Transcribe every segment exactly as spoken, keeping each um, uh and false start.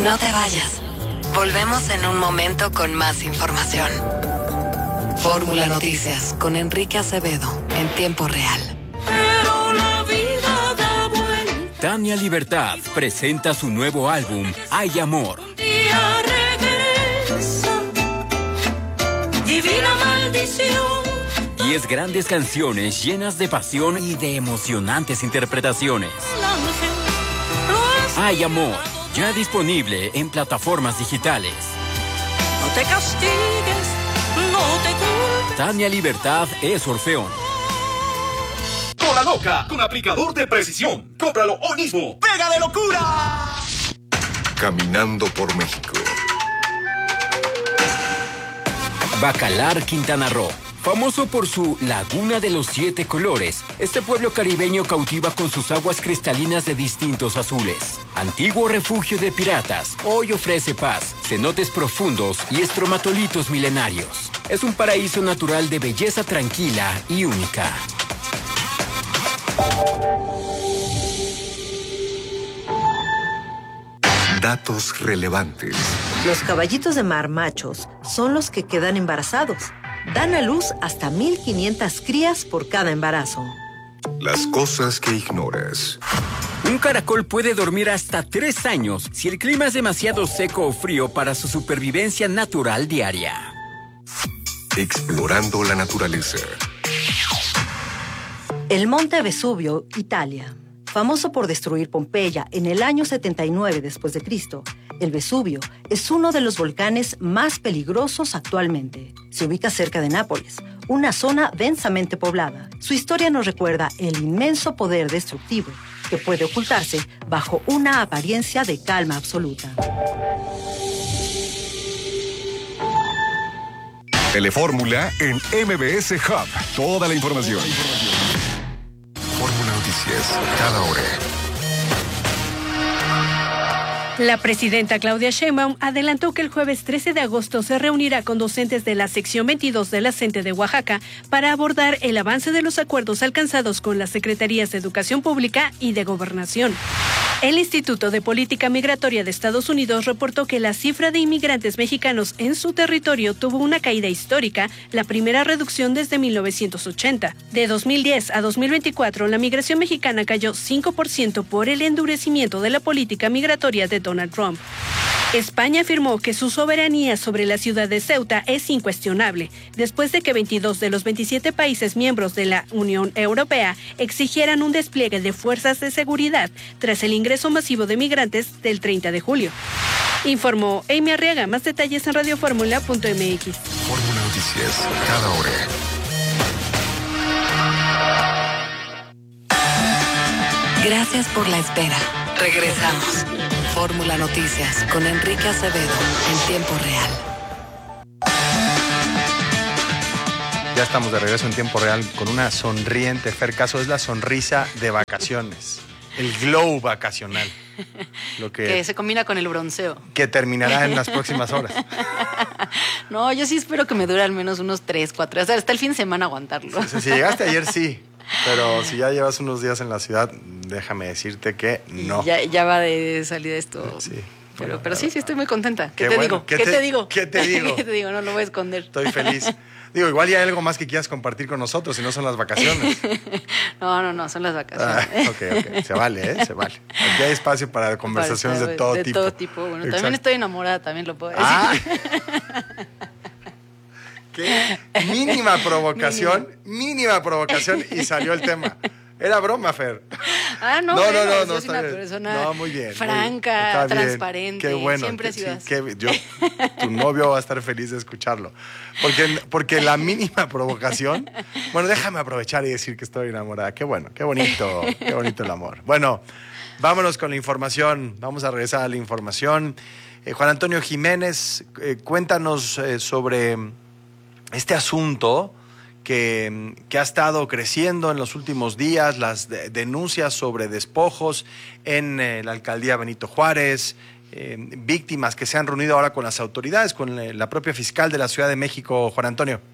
No te vayas. Volvemos en un momento con más información. Fórmula Noticias con Enrique Acevedo en tiempo real. Pero la vida da vuelta. Tania Libertad presenta su nuevo álbum, Hay Amor. Un día regresa, divina maldición. Diez grandes canciones llenas de pasión y de emocionantes interpretaciones. Hay Amor, ya disponible en plataformas digitales. No te castigues, no te culpes. Tania Libertad es Orfeón. Cola Loca, con aplicador de precisión. Cómpralo hoy mismo. ¡Pega de locura! Caminando por México. Bacalar, Quintana Roo. Famoso por su Laguna de los Siete Colores, este pueblo caribeño cautiva con sus aguas cristalinas de distintos azules. Antiguo refugio de piratas, hoy ofrece paz, cenotes profundos y estromatolitos milenarios. Es un paraíso natural de belleza tranquila y única. Datos relevantes. Los caballitos de mar machos son los que quedan embarazados. Dan a luz hasta mil quinientas crías por cada embarazo. Las cosas que ignoras. Un caracol puede dormir hasta tres años si el clima es demasiado seco o frío para su supervivencia natural diaria. Explorando la naturaleza. El monte Vesubio, Italia. Famoso por destruir Pompeya en el año setenta y nueve después de Cristo, el Vesubio es uno de los volcanes más peligrosos actualmente. Se ubica cerca de Nápoles, una zona densamente poblada. Su historia nos recuerda el inmenso poder destructivo que puede ocultarse bajo una apariencia de calma absoluta. Telefórmula en M B S Hub. Toda la información. Fórmula Noticias, cada hora. La presidenta Claudia Sheinbaum adelantó que el jueves trece de agosto se reunirá con docentes de la sección veintidós de la CENTE de Oaxaca para abordar el avance de los acuerdos alcanzados con las Secretarías de Educación Pública y de Gobernación. El Instituto de Política Migratoria de Estados Unidos reportó que la cifra de inmigrantes mexicanos en su territorio tuvo una caída histórica, la primera reducción desde mil novecientos ochenta. De dos mil diez a dos mil veinticuatro, la migración mexicana cayó cinco por ciento por el endurecimiento de la política migratoria de Donald Trump. España afirmó que su soberanía sobre la ciudad de Ceuta es incuestionable, después de que veintidós de los veintisiete países miembros de la Unión Europea exigieran un despliegue de fuerzas de seguridad tras el ingreso masivo de migrantes del treinta de julio. Informó Amy Arriaga. Más detalles en radioformula punto m x. Fórmula Noticias, cada hora. Gracias por la espera. Regresamos. Fórmula Noticias con Enrique Acevedo en tiempo real. Ya estamos de regreso en tiempo real con una sonriente Fer Caso. Es la sonrisa de vacaciones, el glow vacacional. Lo que, que se combina con el bronceo. Que terminará en las próximas horas. No, yo sí espero que me dure al menos unos tres, cuatro, o sea, hasta el fin de semana aguantarlo. Si, si llegaste ayer, sí. Pero si ya llevas unos días en la ciudad, déjame decirte que no. Ya, ya va de salida esto. Sí. Pero, bueno, pero sí, sí estoy muy contenta. ¿Qué, qué te bueno. digo? ¿Qué, ¿Qué te, te digo? ¿Qué te digo? ¿Qué te digo? No lo voy a esconder. Estoy feliz. Digo, igual ya hay algo más que quieras compartir con nosotros, si no son las vacaciones. No, no, no, son las vacaciones. Ah, ok, ok. Se vale, ¿eh? Se vale. Aquí hay espacio para conversaciones para, de todo de tipo. De todo tipo. Bueno, Exacto. También estoy enamorada, también lo puedo decir. Ah. Qué mínima provocación, mínima. mínima provocación y salió el tema. Era broma, Fer. Ah, no, no, bueno, no, no, yo no soy está una bien. persona no, muy bien, franca, muy bien. transparente. Qué bueno. Siempre ha sido sí, así. que yo, tu novio va a estar feliz de escucharlo. Porque, porque la mínima provocación... Bueno, déjame aprovechar y decir que estoy enamorada. Qué bueno, qué bonito, qué bonito el amor. Bueno, vámonos con la información. Vamos a regresar a la información. Eh, Juan Antonio Jiménez, eh, cuéntanos eh, sobre este asunto Que, que ha estado creciendo en los últimos días, las de, denuncias sobre despojos en eh, la alcaldía Benito Juárez, eh, víctimas que se han reunido ahora con las autoridades, con eh, la propia fiscal de la Ciudad de México, Juan Antonio.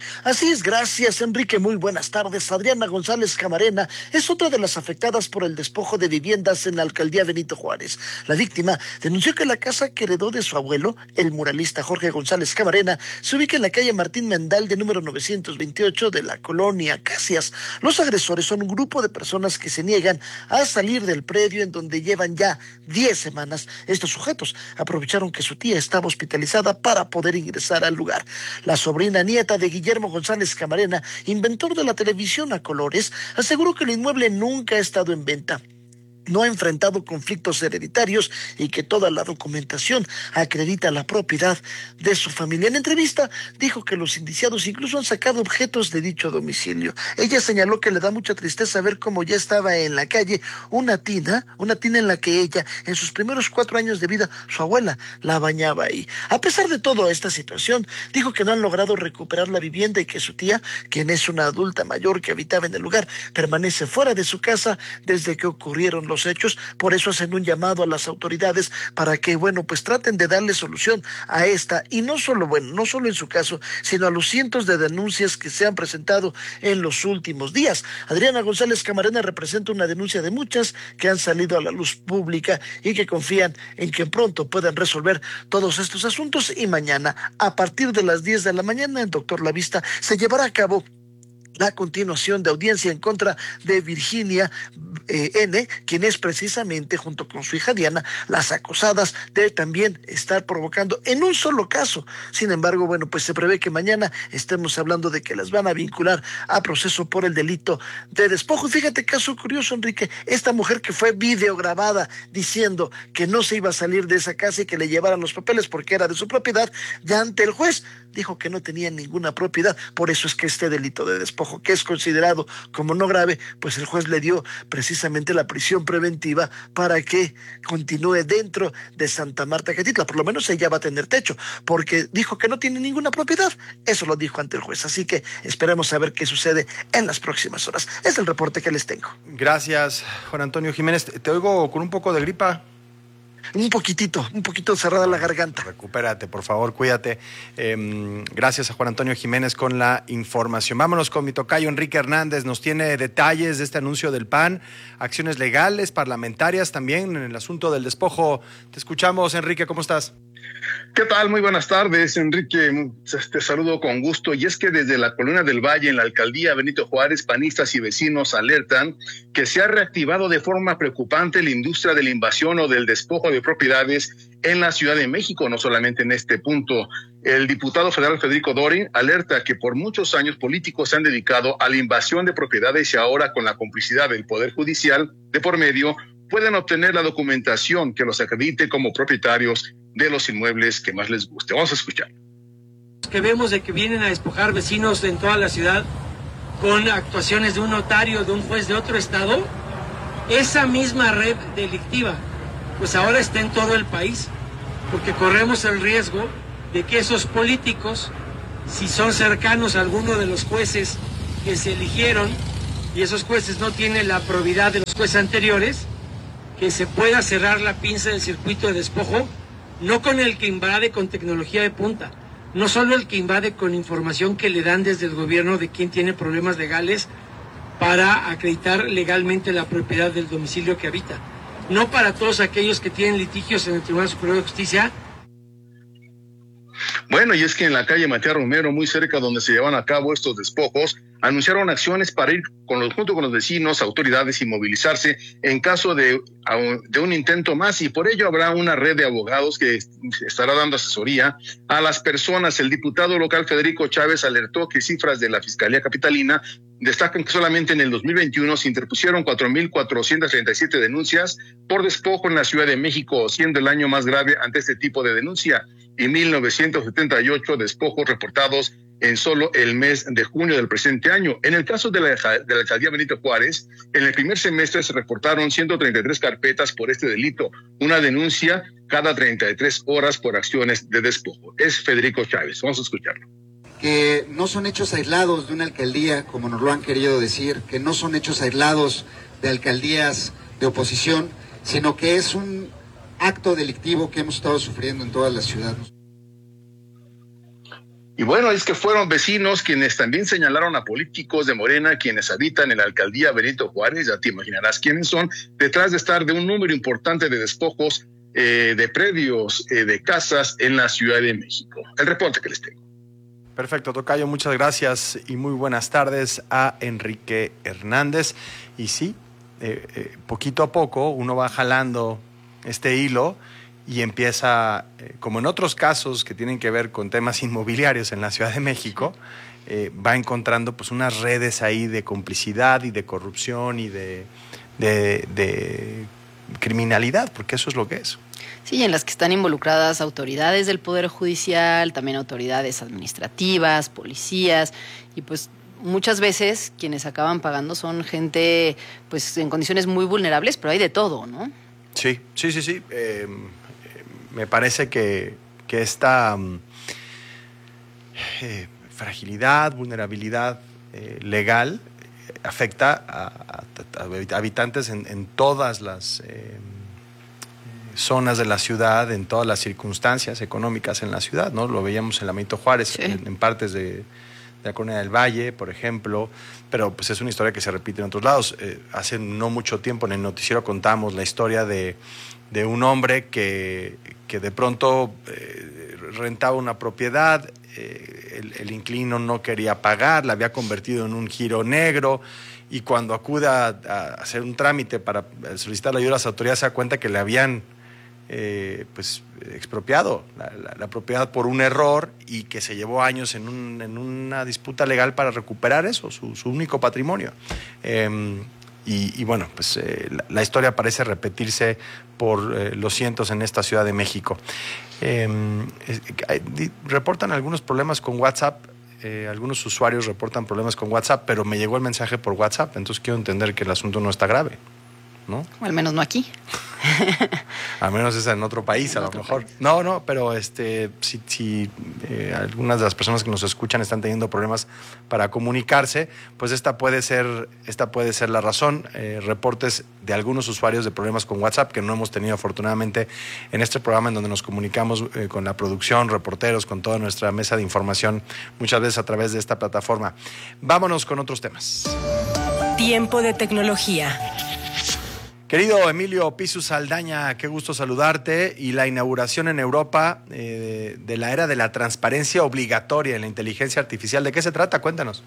Así es, gracias, Enrique. Muy buenas tardes. Adriana González Camarena es otra de las afectadas por el despojo de viviendas en la alcaldía Benito Juárez. La víctima denunció que la casa que heredó de su abuelo, el muralista Jorge González Camarena, se ubica en la calle Martín Mendal de número novecientos veintiocho de la colonia Acacias. Los agresores son un grupo de personas que se niegan a salir del predio en donde llevan ya diez semanas. Estos sujetos aprovecharon que su tía estaba hospitalizada para poder ingresar al lugar. La sobrina nieta de Guillermo González Camarena, inventor de la televisión a colores, aseguró que el inmueble nunca ha estado en venta, no ha enfrentado conflictos hereditarios y que toda la documentación acredita la propiedad de su familia. En entrevista dijo que los indiciados incluso han sacado objetos de dicho domicilio. Ella señaló que le da mucha tristeza ver cómo ya estaba en la calle una tina, una tina en la que ella, en sus primeros cuatro años de vida, su abuela la bañaba ahí. A pesar de toda esta situación, dijo que no han logrado recuperar la vivienda y que su tía, quien es una adulta mayor que habitaba en el lugar, permanece fuera de su casa desde que ocurrieron los hechos. Por eso hacen un llamado a las autoridades para que, bueno, pues traten de darle solución a esta, y no solo, bueno, no solo en su caso, sino a los cientos de denuncias que se han presentado en los últimos días. Adriana González Camarena representa una denuncia de muchas que han salido a la luz pública y que confían en que pronto puedan resolver todos estos asuntos, y mañana, a partir de las diez de la mañana, en Doctor La Vista, se llevará a cabo la continuación de audiencia en contra de Virginia eh, N., quien es precisamente, junto con su hija Diana, las acusadas de también estar provocando en un solo caso. Sin embargo, bueno, pues se prevé que mañana estemos hablando de que las van a vincular a proceso por el delito de despojo. Fíjate, caso curioso, Enrique, esta mujer que fue videograbada diciendo que no se iba a salir de esa casa y que le llevaran los papeles porque era de su propiedad, ya ante el juez dijo que no tenía ninguna propiedad. Por eso es que este delito de despojo, que es considerado como no grave, pues el juez le dio precisamente la prisión preventiva para que continúe dentro de Santa Marta Catitla. Por lo menos ella va a tener techo, porque dijo que no tiene ninguna propiedad. Eso lo dijo ante el juez. Así que esperemos a ver qué sucede en las próximas horas. Es el reporte que les tengo. Gracias, Juan Antonio Jiménez. Te oigo con un poco de gripa. Un poquitito, un poquito cerrada la garganta. Recupérate, por favor, cuídate. Eh, gracias a Juan Antonio Jiménez con la información. Vámonos con mi tocayo Enrique Hernández. Nos tiene detalles de este anuncio del P A N, acciones legales, parlamentarias también en el asunto del despojo. Te escuchamos, Enrique, ¿cómo estás? ¿Qué tal? Muy buenas tardes, Enrique. Te saludo con gusto. Y es que desde la Colonia del Valle, en la alcaldía Benito Juárez, panistas y vecinos alertan que se ha reactivado de forma preocupante la industria de la invasión o del despojo de propiedades en la Ciudad de México, no solamente en este punto. El diputado federal Federico Dorin alerta que por muchos años políticos se han dedicado a la invasión de propiedades y ahora, con la complicidad del Poder Judicial de por medio, pueden obtener la documentación que los acredite como propietarios de los inmuebles que más les guste. Vamos a escuchar. Que vemos de que vienen a despojar vecinos en toda la ciudad con actuaciones de un notario, de un juez de otro estado, esa misma red delictiva, pues ahora está en todo el país, porque corremos el riesgo de que esos políticos, si son cercanos a alguno de los jueces que se eligieron, y esos jueces no tienen la probidad de los jueces anteriores, que se pueda cerrar la pinza del circuito de despojo, no con el que invade con tecnología de punta, no solo el que invade con información que le dan desde el gobierno de quién tiene problemas legales para acreditar legalmente la propiedad del domicilio que habita, no para todos aquellos que tienen litigios en el Tribunal Superior de Justicia. Bueno, y es que en la calle Matías Romero, muy cerca donde se llevan a cabo estos despojos, anunciaron acciones para ir con los, junto con los vecinos, autoridades y movilizarse en caso de, de un intento más, y por ello habrá una red de abogados que estará dando asesoría a las personas. El diputado local Federico Chávez alertó que cifras de la Fiscalía Capitalina destacan que solamente en el dos mil veintiuno se interpusieron cuatro mil cuatrocientas treinta y siete denuncias por despojo en la Ciudad de México, siendo el año más grave ante este tipo de denuncia, y mil novecientos setenta y ocho despojos reportados en solo el mes de junio del presente año. En el caso de la, de la alcaldía Benito Juárez, en el primer semestre se reportaron ciento treinta y tres carpetas por este delito, una denuncia cada treinta y tres horas por acciones de despojo. Es Federico Chávez. Vamos a escucharlo. Que no son hechos aislados de una alcaldía, como nos lo han querido decir, que no son hechos aislados de alcaldías de oposición, sino que es un acto delictivo que hemos estado sufriendo en toda la ciudad. Y bueno, es que fueron vecinos quienes también señalaron a políticos de Morena, quienes habitan en la alcaldía Benito Juárez, ya te imaginarás quiénes son, detrás de estar de un número importante de despojos eh, de predios, eh, de casas en la Ciudad de México. El reporte que les tengo. Perfecto, tocayo, muchas gracias y muy buenas tardes a Enrique Hernández. Y sí, eh, eh, poquito a poco uno va jalando este hilo y empieza, eh, como en otros casos que tienen que ver con temas inmobiliarios en la Ciudad de México, eh, va encontrando pues unas redes ahí de complicidad y de corrupción y de, de, de criminalidad, porque eso es lo que es. Sí, en las que están involucradas autoridades del Poder Judicial, también autoridades administrativas, policías, y pues muchas veces quienes acaban pagando son gente pues en condiciones muy vulnerables, pero hay de todo, ¿no? Sí, sí, sí, sí. Eh, me parece que, que esta eh, fragilidad, vulnerabilidad eh, legal eh, afecta a, a, a habitantes en, en todas las eh, zonas de la ciudad, en todas las circunstancias económicas en la ciudad, ¿no? Lo veíamos en la Benito Juárez, sí. en, en partes de, de la Colonia del Valle, por ejemplo, pero pues es una historia que se repite en otros lados. Eh, hace no mucho tiempo en el noticiero contamos la historia de, de un hombre que, que de pronto eh, rentaba una propiedad, eh, el, el inquilino no quería pagar, la había convertido en un giro negro, y cuando acude a, a hacer un trámite para solicitar la ayuda a las autoridades se da cuenta que le habían eh, pues expropiado la, la, la propiedad por un error y que se llevó años en, un, en una disputa legal para recuperar eso, su, su único patrimonio. Eh, y, y bueno, pues eh, la, la historia parece repetirse por eh, los cientos en esta Ciudad de México. Eh, eh, reportan algunos problemas con WhatsApp. Eh, algunos usuarios reportan problemas con WhatsApp, pero me llegó el mensaje por WhatsApp, entonces quiero entender que el asunto no está grave, ¿no? O al menos no aquí. Al menos es en otro país, en a lo mejor. País. No, no, pero este, si, si eh, algunas de las personas que nos escuchan están teniendo problemas para comunicarse, pues esta puede ser, esta puede ser la razón. Eh, reportes de algunos usuarios de problemas con WhatsApp que no hemos tenido afortunadamente en este programa en donde nos comunicamos eh, con la producción, reporteros, con toda nuestra mesa de información, muchas veces a través de esta plataforma. Vámonos con otros temas. Tiempo de tecnología. Querido Emilio Pisu Saldaña, qué gusto saludarte. Y la inauguración en Europa eh, de la era de la transparencia obligatoria en la inteligencia artificial, ¿de qué se trata? Cuéntanos.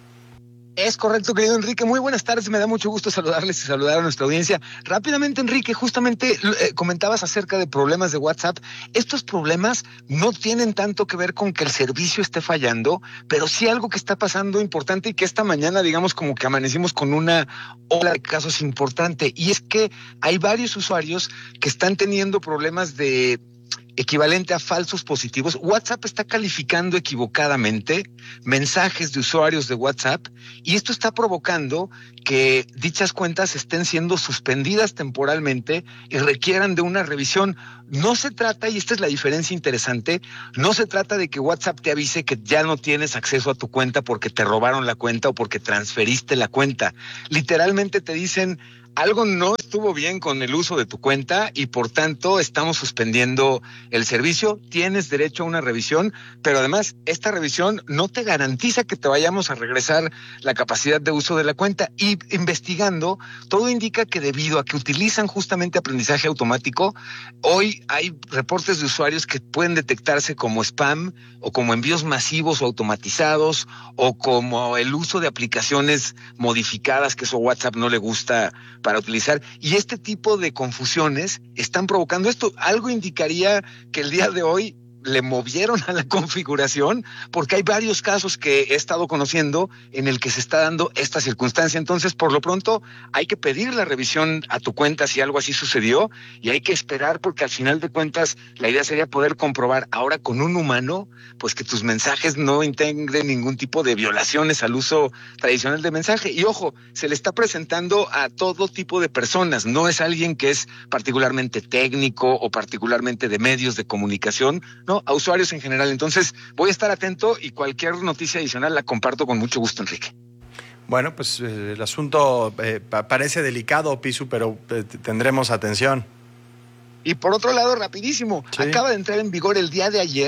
Es correcto, querido Enrique. Muy buenas tardes. Me da mucho gusto saludarles y saludar a nuestra audiencia. Rápidamente, Enrique, justamente eh, comentabas acerca de problemas de WhatsApp. Estos problemas no tienen tanto que ver con que el servicio esté fallando, pero sí algo que está pasando importante y que esta mañana, digamos, como que amanecimos con una ola de casos importante. Y es que hay varios usuarios que están teniendo problemas de equivalente a falsos positivos. WhatsApp está calificando equivocadamente mensajes de usuarios de WhatsApp y esto está provocando que dichas cuentas estén siendo suspendidas temporalmente y requieran de una revisión. No se trata, y esta es la diferencia interesante, no se trata de que WhatsApp te avise que ya no tienes acceso a tu cuenta porque te robaron la cuenta o porque transferiste la cuenta. Literalmente te dicen: algo no estuvo bien con el uso de tu cuenta y por tanto estamos suspendiendo el servicio. Tienes derecho a una revisión, pero además esta revisión no te garantiza que te vayamos a regresar la capacidad de uso de la cuenta. Y investigando, todo indica que debido a que utilizan justamente aprendizaje automático, hoy hay reportes de usuarios que pueden detectarse como spam o como envíos masivos o automatizados o como el uso de aplicaciones modificadas, que eso a WhatsApp no le gusta para utilizar, y este tipo de confusiones están provocando esto. Algo indicaría que el día de hoy le movieron a la configuración, porque hay varios casos que he estado conociendo en el que se está dando esta circunstancia. Entonces, por lo pronto, hay que pedir la revisión a tu cuenta si algo así sucedió, y hay que esperar, porque al final de cuentas la idea sería poder comprobar ahora con un humano, pues que tus mensajes no integren ningún tipo de violaciones al uso tradicional de mensaje. Y ojo, se le está presentando a todo tipo de personas, no es alguien que es particularmente técnico o particularmente de medios de comunicación, no, a usuarios en general. Entonces voy a estar atento y cualquier noticia adicional la comparto con mucho gusto, Enrique. Bueno, pues eh, el asunto eh, parece delicado, Pisu, pero eh, tendremos atención. Y por otro lado, rapidísimo, sí. Acaba de entrar en vigor el día de ayer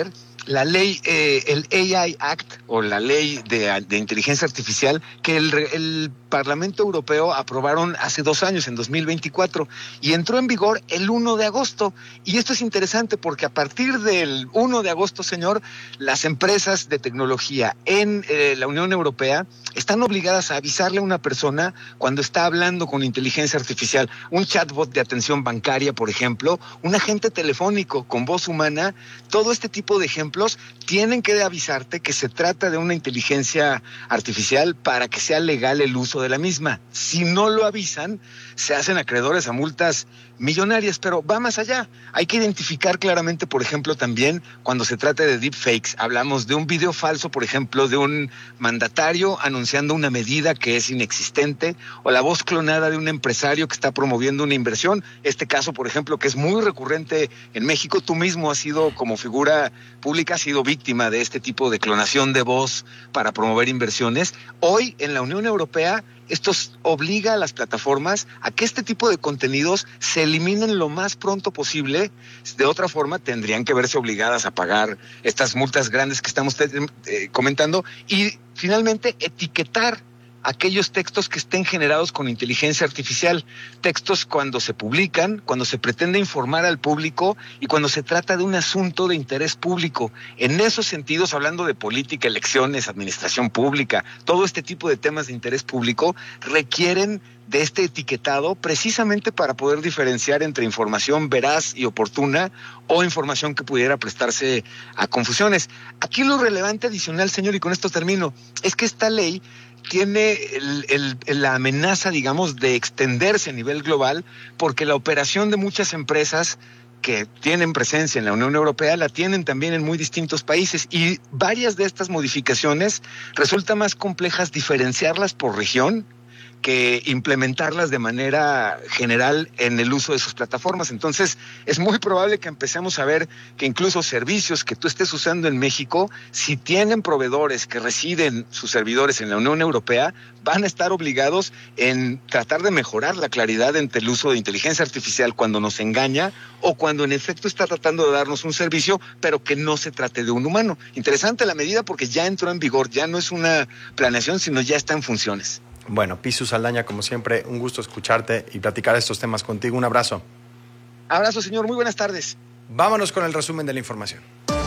la ley, eh, el A I Act, o la ley de, de inteligencia artificial, que el, el Parlamento Europeo aprobaron hace dos años, en dos mil veinticuatro, y entró en vigor el uno de agosto. Y esto es interesante porque a partir del uno de agosto, señor, las empresas de tecnología en eh, la Unión Europea están obligadas a avisarle a una persona cuando está hablando con inteligencia artificial, un chatbot de atención bancaria, por ejemplo, un agente telefónico con voz humana. Todo este tipo de ejemplos tienen que avisarte que se trata de una inteligencia artificial para que sea legal el uso de la misma. Si no lo avisan, se hacen acreedores a multas millonarias, pero va más allá. Hay que identificar claramente, por ejemplo, también cuando se trata de deepfakes. Hablamos de un video falso, por ejemplo, de un mandatario anunciando una medida que es inexistente, o la voz clonada de un empresario que está promoviendo una inversión. Este caso, por ejemplo, que es muy recurrente en México, tú mismo has sido, como figura pública, has sido víctima de este tipo de clonación de voz para promover inversiones. Hoy, en la Unión Europea, esto obliga a las plataformas a que este tipo de contenidos se eliminen lo más pronto posible. De otra forma, tendrían que verse obligadas a pagar estas multas grandes que estamos eh, comentando. Y finalmente, etiquetar aquellos textos que estén generados con inteligencia artificial, textos cuando se publican, cuando se pretende informar al público y cuando se trata de un asunto de interés público. En esos sentidos, hablando de política, elecciones, administración pública, todo este tipo de temas de interés público requieren de este etiquetado precisamente para poder diferenciar entre información veraz y oportuna o información que pudiera prestarse a confusiones. Aquí lo relevante adicional, señor, y con esto termino, es que esta ley tiene el, el, la amenaza, digamos, de extenderse a nivel global, porque la operación de muchas empresas que tienen presencia en la Unión Europea la tienen también en muy distintos países, y varias de estas modificaciones resulta más complejas diferenciarlas por región que implementarlas de manera general en el uso de sus plataformas. Entonces, es muy probable que empecemos a ver que incluso servicios que tú estés usando en México, si tienen proveedores que residen sus servidores en la Unión Europea, van a estar obligados en tratar de mejorar la claridad entre el uso de inteligencia artificial cuando nos engaña o cuando en efecto está tratando de darnos un servicio, pero que no se trate de un humano. Interesante la medida porque ya entró en vigor, ya no es una planeación, sino ya está en funciones. Bueno, Pisu Saldaña, como siempre, un gusto escucharte y platicar estos temas contigo. Un abrazo. Abrazo, señor. Muy buenas tardes. Vámonos con el resumen de la información.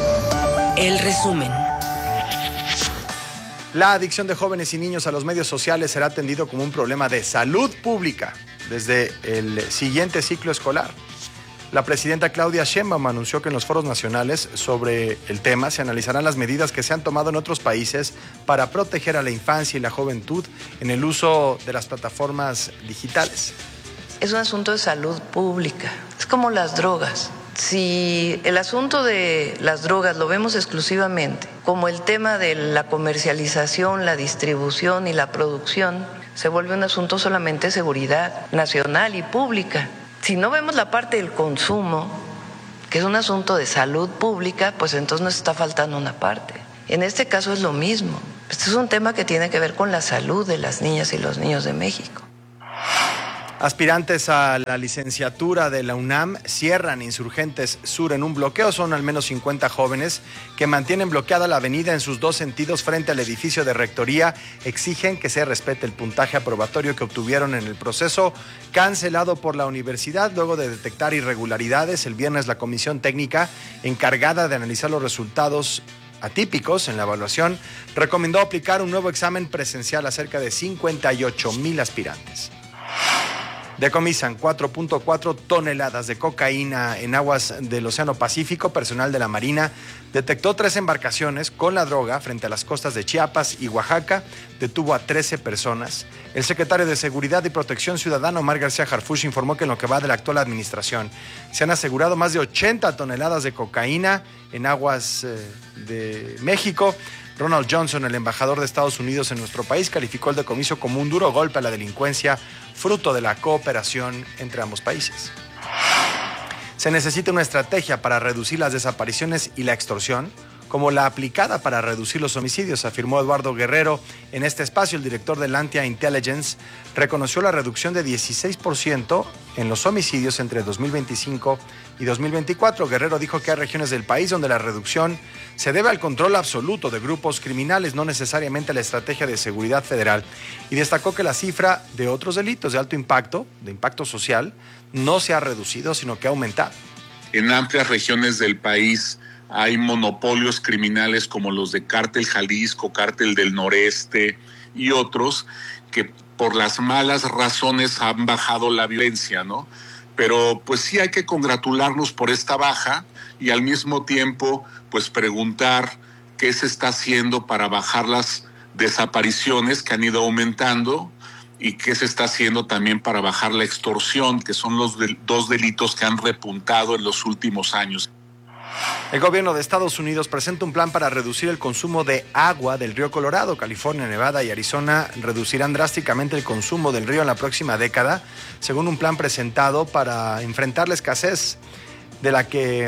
El resumen. La adicción de jóvenes y niños a los medios sociales será atendido como un problema de salud pública desde el siguiente ciclo escolar. La presidenta Claudia Sheinbaum anunció que en los foros nacionales sobre el tema se analizarán las medidas que se han tomado en otros países para proteger a la infancia y la juventud en el uso de las plataformas digitales. Es un asunto de salud pública, es como las drogas. Si el asunto de las drogas lo vemos exclusivamente como el tema de la comercialización, la distribución y la producción, se vuelve un asunto solamente de seguridad nacional y pública. Si no vemos la parte del consumo, que es un asunto de salud pública, pues entonces nos está faltando una parte. En este caso es lo mismo. Este es un tema que tiene que ver con la salud de las niñas y los niños de México. Aspirantes a la licenciatura de la UNAM cierran Insurgentes Sur en un bloqueo. Son al menos cincuenta jóvenes que mantienen bloqueada la avenida en sus dos sentidos frente al edificio de rectoría. Exigen que se respete el puntaje aprobatorio que obtuvieron en el proceso cancelado por la universidad luego de detectar irregularidades. El viernes la comisión técnica encargada de analizar los resultados atípicos en la evaluación recomendó aplicar un nuevo examen presencial a cerca de cincuenta y ocho mil aspirantes. Decomisan cuatro punto cuatro toneladas de cocaína en aguas del Océano Pacífico. Personal de la Marina detectó tres embarcaciones con la droga frente a las costas de Chiapas y Oaxaca. Detuvo a trece personas. El secretario de Seguridad y Protección Ciudadana, Omar García Harfuch, informó que en lo que va de la actual administración se han asegurado más de ochenta toneladas de cocaína en aguas eh, de México. Ronald Johnson, el embajador de Estados Unidos en nuestro país, calificó el decomiso como un duro golpe a la delincuencia, fruto de la cooperación entre ambos países. Se necesita una estrategia para reducir las desapariciones y la extorsión, como la aplicada para reducir los homicidios, afirmó Eduardo Guerrero. En este espacio, el director del Lantia Intelligence reconoció la reducción de dieciséis por ciento en los homicidios entre dos mil veinticinco y dos mil veinticuatro. Guerrero dijo que hay regiones del país donde la reducción se debe al control absoluto de grupos criminales, no necesariamente a la estrategia de seguridad federal, y destacó que la cifra de otros delitos de alto impacto, de impacto social, no se ha reducido, sino que ha aumentado. En amplias regiones del país hay monopolios criminales como los de Cártel Jalisco, Cártel del Noreste y otros que por las malas razones han bajado la violencia, ¿no? Pero pues sí hay que congratularnos por esta baja y al mismo tiempo pues preguntar qué se está haciendo para bajar las desapariciones que han ido aumentando y qué se está haciendo también para bajar la extorsión, que son los de, dos delitos que han repuntado en los últimos años. El gobierno de Estados Unidos presenta un plan para reducir el consumo de agua del río Colorado. California, Nevada y Arizona reducirán drásticamente el consumo del río en la próxima década, según un plan presentado para enfrentar la escasez de la que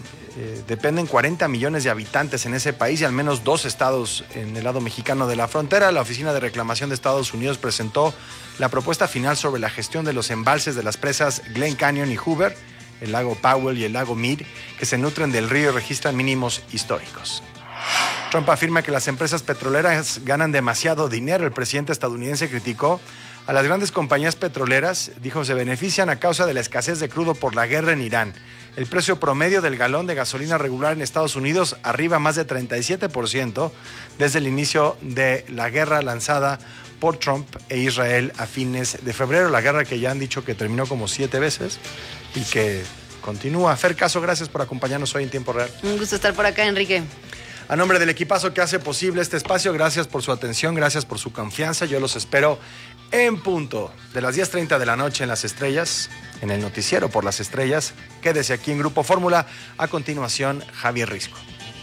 eh, dependen cuarenta millones de habitantes en ese país y al menos dos estados en el lado mexicano de la frontera. La Oficina de Reclamación de Estados Unidos presentó la propuesta final sobre la gestión de los embalses de las presas Glen Canyon y Hoover, el lago Powell y el lago Mead, que se nutren del río y registran mínimos históricos. Trump afirma que las empresas petroleras ganan demasiado dinero. El presidente estadounidense criticó a las grandes compañías petroleras, dijo, se benefician a causa de la escasez de crudo por la guerra en Irán. El precio promedio del galón de gasolina regular en Estados Unidos arriba más de treinta y siete por ciento desde el inicio de la guerra lanzada por Trump e Israel a fines de febrero. La guerra que ya han dicho que terminó como siete veces y que continúa. Fer Caso, gracias por acompañarnos hoy en Tiempo Real. Un gusto estar por acá, Enrique. A nombre del equipazo que hace posible este espacio, gracias por su atención, gracias por su confianza. Yo los espero en punto de las diez treinta de la noche en Las Estrellas, en el noticiero por Las Estrellas. Quédese aquí en Grupo Fórmula. A continuación, Javier Risco.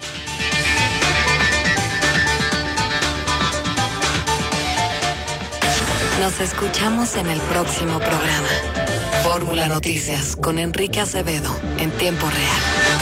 Nos escuchamos en el próximo programa. Fórmula Noticias con Enrique Acevedo en tiempo real.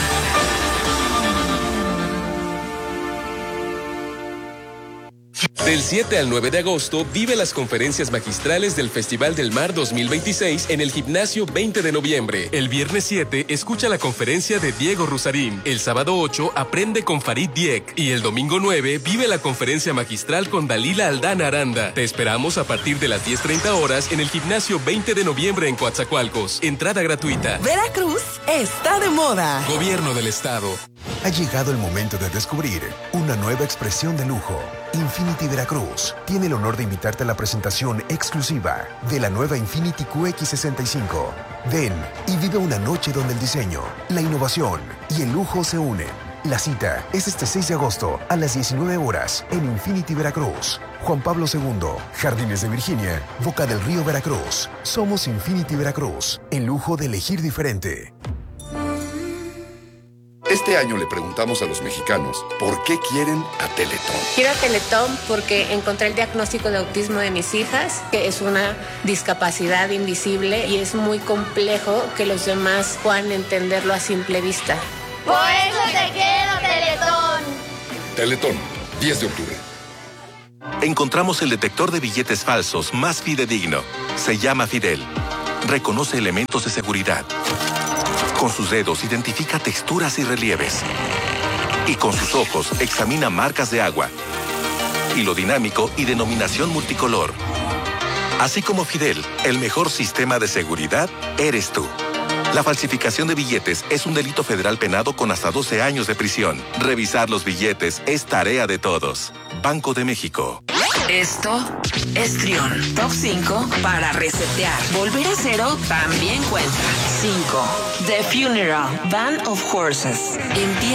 Del siete al nueve de agosto, vive las conferencias magistrales del Festival del Mar dos mil veintiséis en el Gimnasio veinte de noviembre. El viernes siete, escucha la conferencia de Diego Rusarín. El sábado ocho, aprende con Farid Diek. Y el domingo nueve, vive la conferencia magistral con Dalila Aldana Aranda. Te esperamos a partir de las diez treinta horas en el Gimnasio veinte de noviembre en Coatzacoalcos. Entrada gratuita. Veracruz está de moda. Gobierno del Estado. Ha llegado el momento de descubrir una nueva expresión de lujo. Infiniti Veracruz tiene el honor de invitarte a la presentación exclusiva de la nueva Infiniti Q X sesenta y cinco. Ven y vive una noche donde el diseño, la innovación y el lujo se unen. La cita es este seis de agosto a las diecinueve horas en Infiniti Veracruz. Juan Pablo segundo, Jardines de Virginia, Boca del Río Veracruz. Somos Infiniti Veracruz, el lujo de elegir diferente. Este año le preguntamos a los mexicanos por qué quieren a Teletón. Quiero a Teletón porque encontré el diagnóstico de autismo de mis hijas, que es una discapacidad invisible y es muy complejo que los demás puedan entenderlo a simple vista. Por eso te quiero, Teletón. Teletón, diez de octubre. Encontramos el detector de billetes falsos más fidedigno. Se llama Fidel. Reconoce elementos de seguridad. Con sus dedos identifica texturas y relieves. Y con sus ojos examina marcas de agua. Hilo dinámico y denominación multicolor. Así como Fidel, el mejor sistema de seguridad eres tú. La falsificación de billetes es un delito federal penado con hasta doce años de prisión. Revisar los billetes es tarea de todos. Banco de México. Esto es Trión. Top cinco para resetear. Volver a cero también cuenta. cinco. The Funeral, Band of Horses. Empieza